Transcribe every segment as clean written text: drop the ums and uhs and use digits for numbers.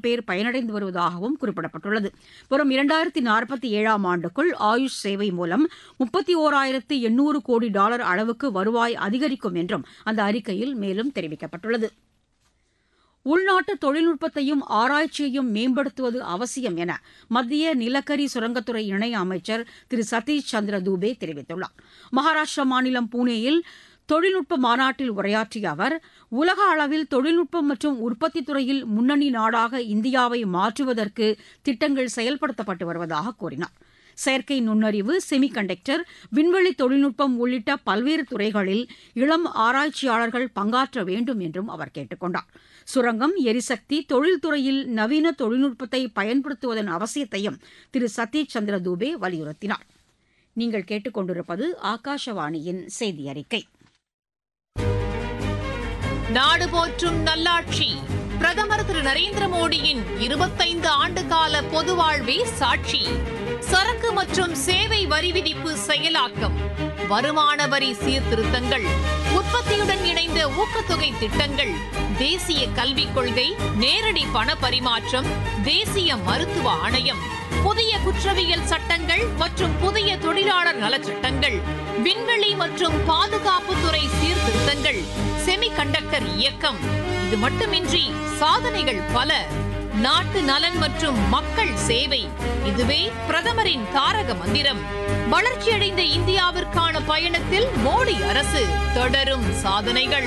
பேர் பயனடைந்து வருவதாகவும் குறிப்பிடப்பட்டுள்ளது. வரும் 2047ஆம் ஆண்டுக்குள் ஆயுஷ் சேவை மூலம் $31,800 கோடி அளவுக்கு வருவாய் அதிகரிக்கும் என்றும் அந்த அறிக்கையில் மேலும் தெரிவிக்கப்பட்டுள்ளது. உள்நாட்டு தொழில்நுட்பத்தையும் ஆராய்ச்சியையும் மேம்படுத்துவது அவசியம் என மத்திய நிலக்கரி சுரங்கத்துறை இணை அமைச்சர் திரு சதீஷ் சந்திர தூபே தெரிவித்துள்ளார். மகாராஷ்டிரா மாநிலம் புனேயில் தொழில்நுட்ப மாநாட்டில் உரையாற்றிய அவர், உலக அளவில் தொழில்நுட்பம் மற்றும் உற்பத்தி துறையில் முன்னணி நாடாக இந்தியாவை மாற்றுவதற்கு திட்டங்கள் செயல்படுத்தப்பட்டு வருவதாக கூறினார். செயற்கை நுண்ணறிவு, செமிகண்டக்டர், விண்வெளி தொழில்நுட்பம் உள்ளிட்ட பல்வேறு துறைகளில் இளம் ஆராய்ச்சியாளர்கள் பங்காற்ற வேண்டும் என்றும் அவர் கேட்டுக் கொண்டார். சுரங்கம், எரிசக்தி, தொழில்துறையில் நவீன தொழில்நுட்பத்தை பயன்படுத்துவதன் அவசியத்தையும் திரு சதீஷ் சந்திர தூபே வலியுறுத்தினார். நீங்கள் கேட்டுக்கொண்டிருப்பது ஆகாஷவாணியின் செய்தி அறிக்கை. நாடு போற்றும் நல்லாட்சி பிரதமர் திரு நரேந்திர மோடியின் 25 ஆண்டுகால பொது வாழ்வே சாட்சி. சரக்கு மற்றும் சேவை வரி விதிப்பு செயலாக்கம், வருமான வரி சீர்திருத்தங்கள், உற்பத்தியுடன் இணைந்த ஊக்கத்தொகை திட்டங்கள், தேசிய கல்விக் கொள்கை, நேரடி பண பரிமாற்றம், தேசிய மருத்துவ ஆணையம், புதிய குற்றவியல் சட்டங்கள் மற்றும் புதிய தொழிலாளர் நலச்சட்டங்கள், விண்வெளி மற்றும் பாதுகாப்புத்துறை சீர்திருத்தங்கள், செமிகண்டக்டர் இயக்கம். இது மட்டுமின்றி சாதனைகள் பல. நாட்டு நலன் மற்றும் மக்கள் சேவை, இதுவே பிரதமரின் தாரக மந்திரம். வளர்ச்சியடைந்த இந்தியாவிற்கான பயணத்தில் மோடி அரசு தொடரும் சாதனைகள்.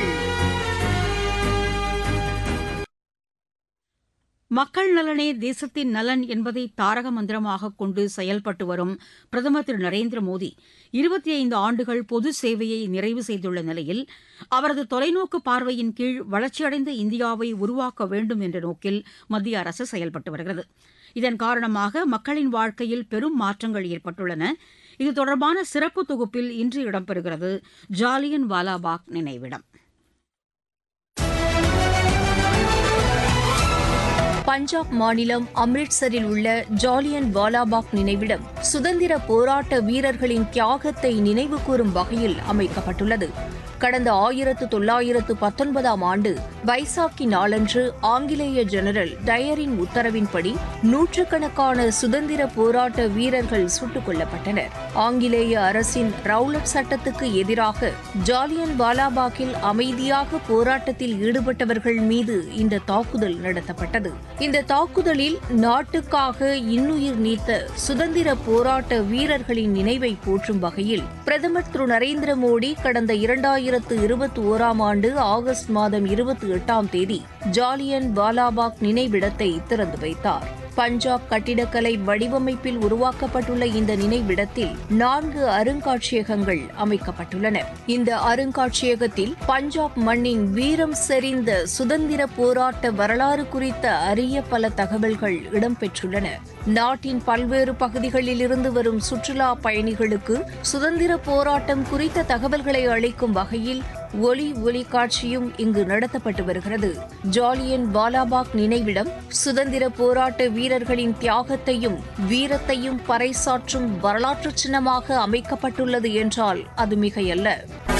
மக்கள் நலனே தேசத்தின் நலன் என்பதை தாரக மந்திரமாக கொண்டு செயல்பட்டு வரும் பிரதமர் திரு நரேந்திர மோடி 25 ஆண்டுகள் பொது சேவையை நிறைவு செய்துள்ள நிலையில் அவரது தொலைநோக்கு பார்வையின் கீழ் வளர்ச்சியடைந்த இந்தியாவை உருவாக்க வேண்டும் என்ற நோக்கில் மத்திய அரசு செயல்பட்டு வருகிறது. இதன் காரணமாக மக்களின் வாழ்க்கையில் பெரும் மாற்றங்கள் ஏற்பட்டுள்ளன. இது தொடர்பான சிறப்பு தொகுப்பில் இன்று இடம்பெறுகிறது ஜாலியன் வாலாபாக் நினைவிடம். பஞ்சாப் மாநிலம் அம்ரிட்சரில் உள்ள ஜாலியன் வாலாபாக் நினைவிடம் சுதந்திர போராட்ட வீரர்களின் தியாகத்தை நினைவுகூரும் வகையில் அமைக்கப்பட்டுள்ளது. கடந்த 1919ஆம் ஆண்டு வைசாக்கி நாளன்று ஆங்கிலேய ஜெனரல் டயரின் உத்தரவின்படி நூற்றுக்கணக்கான சுதந்திர போராட்ட வீரர்கள் சுட்டுக் கொல்லப்பட்டனர். ஆங்கிலேய அரசின் ரவுலட் சட்டத்துக்கு எதிராக ஜாலியன் வாலாபாக்கில் அமைதியாக போராட்டத்தில் ஈடுபட்டவர்கள் மீது இந்த தாக்குதல் நடத்தப்பட்டது. இந்த தாக்குதலில் நாட்டுக்காக இன்னுயிர் நீத்த சுதந்திர போராட்ட வீரர்களின் நினைவை போற்றும் வகையில் பிரதமர் திரு நரேந்திர மோடி கடந்த 2021ஆம் ஆண்டு ஆகஸ்ட் மாதம் 28ஆம் தேதி ஜாலியன் வாலாபாக் நினைவிடத்தை திறந்து வைத்தார். பஞ்சாப் கட்டிடக்கலை வடிவமைப்பில் உருவாக்கப்பட்டுள்ள இந்த நினைவிடத்தில் 4 அருங்காட்சியகங்கள் அமைக்கப்பட்டுள்ளன. இந்த அருங்காட்சியகத்தில் பஞ்சாப் மண்ணின் வீரம் செறிந்த சுதந்திர போராட்ட வரலாறு குறித்த அரிய பல தகவல்கள் இடம்பெற்றுள்ளன. நாட்டின் பல்வேறு பகுதிகளில் இருந்து வரும் சுற்றுலா பயணிகளுக்கு சுதந்திர போராட்டம் குறித்த தகவல்களை அளிக்கும் வகையில் ஒளி காட்சியும் இங்கு நடத்தப்பட்டு வருகிறது. ஜாலியன் வாலாபாக் நினைவிடம் சுதந்திர போராட்ட வீரர்களின் தியாகத்தையும் வீரத்தையும் பறைசாற்றும் வரலாற்று சின்னமாக அமைக்கப்பட்டுள்ளது என்றால் அது மிகையல்ல.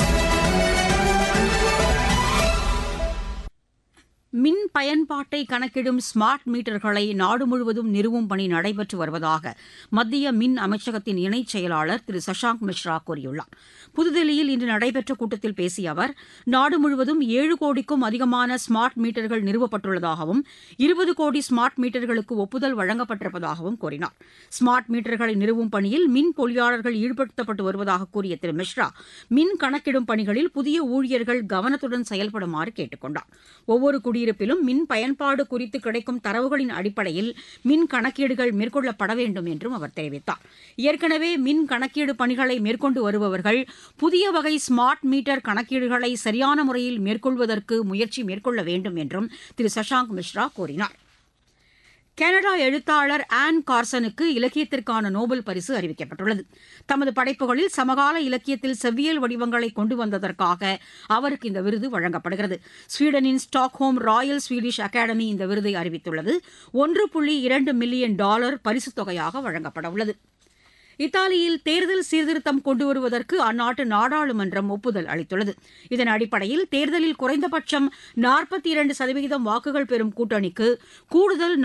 மின் பயன்பாட்டை கணக்கிடும் ஸ்மார்ட் மீட்டர்களை நாடு முழுவதும் நிறுவும் பணி நடைபெற்று வருவதாக மத்திய மின் அமைச்சகத்தின் இணைச் செயலாளர் திரு சஷாங்க் மிஸ்ரா கூறியுள்ளார். புதுதில்லியில் இன்று நடைபெற்ற கூட்டத்தில் பேசிய அவர், நாடு முழுவதும் 7 கோடிக்கும் அதிகமான ஸ்மார்ட் மீட்டர்கள் நிறுவப்பட்டுள்ளதாகவும் 20 கோடி ஸ்மார்ட் மீட்டர்களுக்கு ஒப்புதல் வழங்கப்பட்டிருப்பதாகவும் கூறினார். ஸ்மார்ட் மீட்டர்களை நிறுவும் பணியில் மின் பொறியாளர்கள் ஈடுபடுத்தப்பட்டு வருவதாக கூறிய திரு மிஸ்ரா, மின் கணக்கிடும் பணிகளில் புதிய ஊழியர்கள் கவனத்துடன் செயல்படுமாறு கேட்டுக் கொண்டார். ஒவ்வொரு குடியிருப்பிலும் மின் பயன்பாடு குறித்து கிடைக்கும் தரவுகளின் அடிப்படையில் மின் கணக்கீடுகள் மேற்கொள்ளப்பட வேண்டும் என்றும் அவர் தெரிவித்தார். ஏற்கனவே மின் கணக்கீடு பணிகளை மேற்கொண்டு வருபவர்கள் புதிய வகை ஸ்மார்ட் மீட்டர் கணக்கீடுகளை சரியான முறையில் மேற்கொள்வதற்கு முயற்சி மேற்கொள்ள வேண்டும் என்றும் திரு சஷாங்க் மிஸ்ரா கூறினார். கனடா எழுத்தாளர் ஆன் கார்சனுக்கு இலக்கியத்திற்கான நோபல் பரிசு அறிவிக்கப்பட்டுள்ளது. தமது படைப்புகளில் சமகால இலக்கியத்தில் செவ்வியல் வடிவங்களை கொண்டு வந்ததற்காக அவருக்கு இந்த விருது வழங்கப்படுகிறது. ஸ்வீடனின் ஸ்டாக்ஹோம் ராயல் ஸ்வீடிஷ் அகாடமி இந்த விருதை அறிவித்துள்ளது. $1.2 மில்லியன் பரிசுத் தொகையாக வழங்கப்பட உள்ளது. இத்தாலியில் தேர்தல் சீர்திருத்தம் கொண்டுவருவதற்கு அந்நாட்டு நாடாளுமன்றம் ஒப்புதல் அளித்துள்ளது. இதன் அடிப்படையில் தேர்தலில் குறைந்தபட்சம் 42% வாக்குகள் பெறும் கூட்டணிக்கு கூடுதல்